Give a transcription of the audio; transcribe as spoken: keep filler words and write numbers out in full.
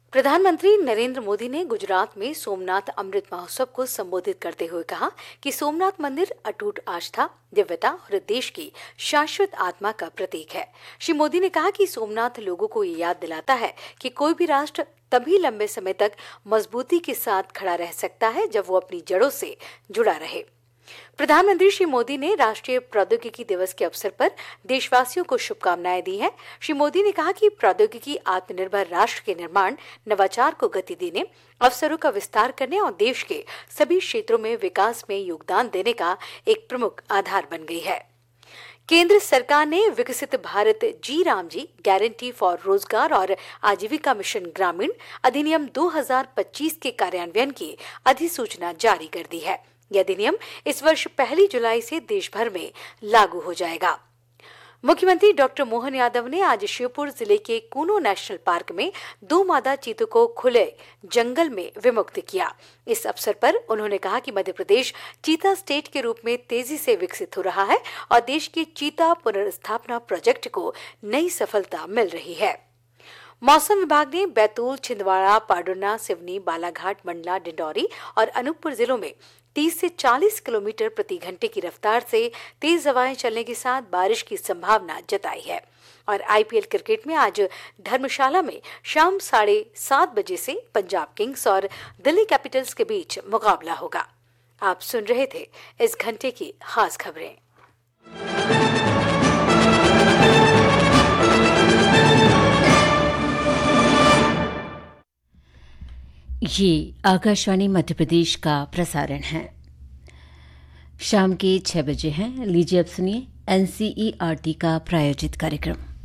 प्रधानमंत्री नरेंद्र मोदी ने गुजरात में सोमनाथ अमृत महोत्सव को संबोधित करते हुए कहा कि सोमनाथ मंदिर अटूट आस्था, दिव्यता और देश की शाश्वत आत्मा का प्रतीक है। श्री मोदी ने कहा कि सोमनाथ लोगों को ये याद दिलाता है कि कोई भी राष्ट्र तभी लंबे समय तक मजबूती के साथ खड़ा रह सकता है जब वो अपनी जड़ों से जुड़ा रहे। प्रधानमंत्री श्री मोदी ने राष्ट्रीय प्रौद्योगिकी दिवस के अवसर पर देशवासियों को शुभकामनाएं दी हैं। श्री मोदी ने कहा कि प्रौद्योगिकी आत्मनिर्भर राष्ट्र के निर्माण, नवाचार को गति देने, अवसरों का विस्तार करने और देश के सभी क्षेत्रों में विकास में योगदान देने का एक प्रमुख आधार बन गई है। केंद्र सरकार ने विकसित भारत जी राम जी गारंटी फॉर रोजगार और आजीविका मिशन ग्रामीण अधिनियम दो हज़ार पच्चीस के कार्यान्वयन की अधिसूचना जारी कर दी है। यह अधिनियम इस वर्ष पहली जुलाई से देश भर में लागू हो जाएगा। मुख्यमंत्री डॉक्टर मोहन यादव ने आज श्योपुर जिले के कूनो नेशनल पार्क में दो मादा चीतों को खुले जंगल में विमुक्त किया। इस अवसर पर उन्होंने कहा कि मध्य प्रदेश चीता स्टेट के रूप में तेजी से विकसित हो रहा है और देश के चीता पुनर्स्थापना प्रोजेक्ट को नई सफलता मिल रही है। मौसम विभाग ने बैतूल, छिंदवाड़ा, पाडुना, सिवनी, बालाघाट, मंडला, डिंडौरी और अनूपपुर जिलों में तीस से चालीस किलोमीटर प्रति घंटे की रफ्तार से तेज हवाएं चलने के साथ बारिश की संभावना जताई है। और आईपीएल क्रिकेट में आज धर्मशाला में शाम साढ़े सात बजे से पंजाब किंग्स और दिल्ली कैपिटल्स के बीच मुकाबला होगा। आप सुन रहे थे इस घंटे की खास खबरें। ये आकाशवाणी मध्य प्रदेश का प्रसारण है। शाम के छह बजे हैं। लीजिए अब सुनिए एनसीईआरटी का प्रायोजित कार्यक्रम।